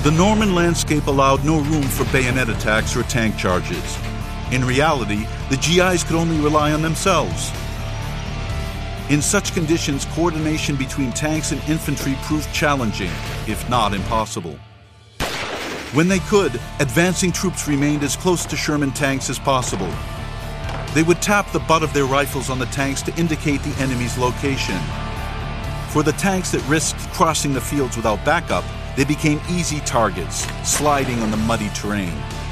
The Norman landscape allowed no room for bayonet attacks or tank charges. In reality, the GIs could only rely on themselves. In such conditions, coordination between tanks and infantry proved challenging, if not impossible. When they could, advancing troops remained as close to Sherman tanks as possible. They would tap the butt of their rifles on the tanks to indicate the enemy's location. For the tanks that risked crossing the fields without backup, they became easy targets, sliding on the muddy terrain.